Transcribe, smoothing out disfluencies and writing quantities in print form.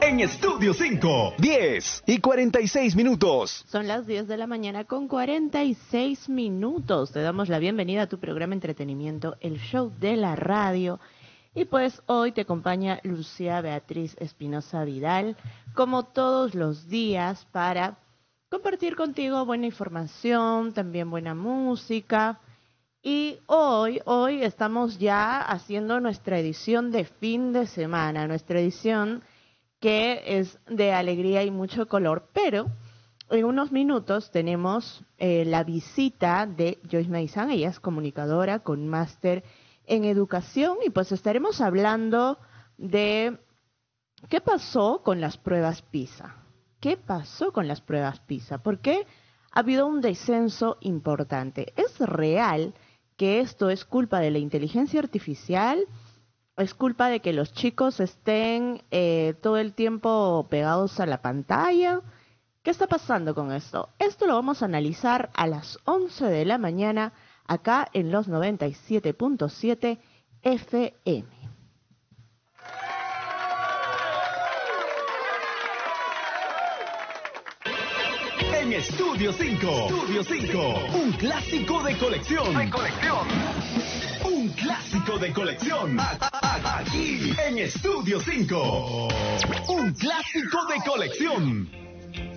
en Estudio 5. 10:46. Son las 10 de la mañana con 46 minutos. Te damos la bienvenida a tu programa Entretenimiento, el show de la radio. Y pues hoy te acompaña Lucía Beatriz Espinosa Vidal, como todos los días, para compartir contigo buena información, también buena música. Y hoy estamos ya haciendo nuestra edición de fin de semana, nuestra edición que es de alegría y mucho color, pero en unos minutos tenemos la visita de Joyce Maizan. Ella es comunicadora con máster en educación y pues estaremos hablando de qué pasó con las pruebas PISA. ¿Qué pasó con las pruebas PISA? ¿Por qué ha habido un descenso importante? ¿Es real que esto es culpa de la inteligencia artificial? ¿Es culpa de que los chicos estén todo el tiempo pegados a la pantalla? ¿Qué está pasando con esto? Esto lo vamos a analizar a las 11 de la mañana acá en los 97.7 FM. En Estudio 5. Un clásico de colección. Un clásico de colección. Aquí en Estudio 5. Un clásico de colección.